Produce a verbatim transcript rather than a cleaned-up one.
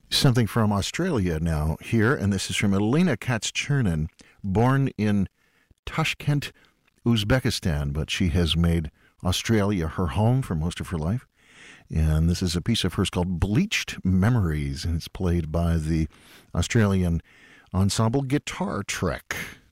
Something from Australia now here, and this is from Elena Katz-Chernin, born in Tashkent, Uzbekistan, but she has made Australia her home for most of her life. And this is a piece of hers called Bleached Memories, and it's played by the Australian ensemble Guitar Trek.